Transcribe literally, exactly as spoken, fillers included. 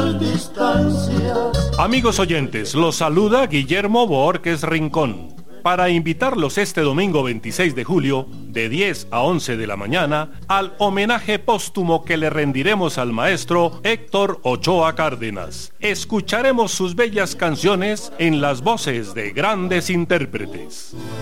enormes distancias. Amigos oyentes, los saluda Guillermo Borges Rincón para invitarlos este domingo veintiséis de julio de diez a once de la mañana al homenaje póstumo que le rendiremos al maestro Héctor Ochoa Cárdenas. Escucharemos sus bellas canciones en las voces de grandes intérpretes.